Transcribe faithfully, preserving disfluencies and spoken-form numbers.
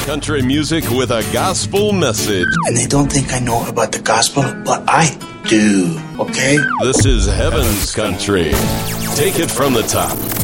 Country music with a gospel message. And they don't think I know about the gospel, but I do, okay? This is Heaven's Country. Take it from the top.